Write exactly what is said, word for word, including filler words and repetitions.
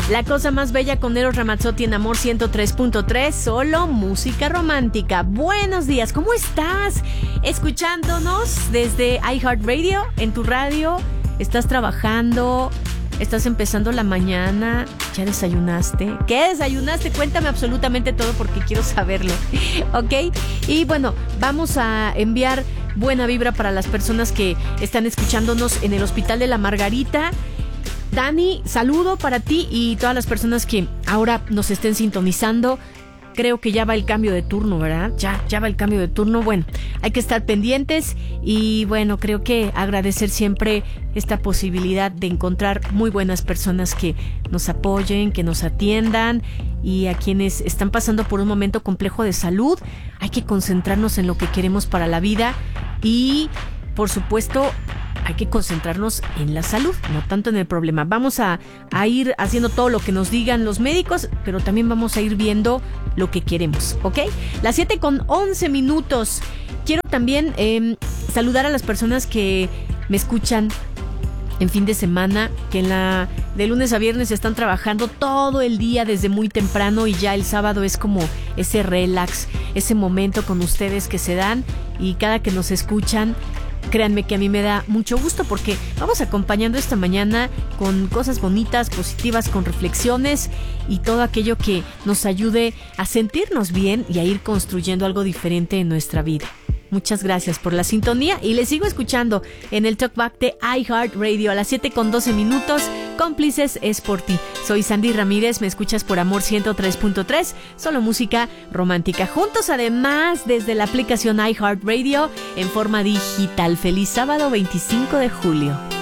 La cosa más bella con Eros Ramazzotti en Amor ciento tres punto tres, solo música romántica. Buenos días, ¿cómo estás? Escuchándonos desde iHeartRadio, en tu radio. ¿Estás trabajando? ¿Estás empezando la mañana? ¿Ya desayunaste? ¿Qué desayunaste? Cuéntame absolutamente todo porque quiero saberlo, ¿ok? Y bueno, vamos a enviar buena vibra para las personas que están escuchándonos en el Hospital de la Margarita. Dani, saludo para ti y todas las personas que ahora nos estén sintonizando. Creo que ya va el cambio de turno, ¿verdad? Ya, ya va el cambio de turno. Bueno, hay que estar pendientes y bueno, creo que agradecer siempre esta posibilidad de encontrar muy buenas personas que nos apoyen, que nos atiendan, y a quienes están pasando por un momento complejo de salud. Hay que concentrarnos en lo que queremos para la vida y, por supuesto, hay que concentrarnos en la salud, no tanto en el problema. Vamos a, a ir haciendo todo lo que nos digan los médicos, pero también vamos a ir viendo lo que queremos, ¿ok? Las siete con once minutos. Quiero también eh, saludar a las personas que me escuchan en fin de semana, que en la de lunes a viernes están trabajando todo el día desde muy temprano y ya el sábado es como ese relax, ese momento con ustedes que se dan, y cada que nos escuchan, créanme que a mí me da mucho gusto porque vamos acompañando esta mañana con cosas bonitas, positivas, con reflexiones y todo aquello que nos ayude a sentirnos bien y a ir construyendo algo diferente en nuestra vida. Muchas gracias por la sintonía y les sigo escuchando en el Talkback de iHeartRadio a las siete con doce minutos. Cómplices es por ti. Soy Sandy Ramírez, me escuchas por Amor ciento tres punto tres, solo música romántica. Juntos además desde la aplicación iHeartRadio en forma digital. Feliz sábado veinticinco de julio.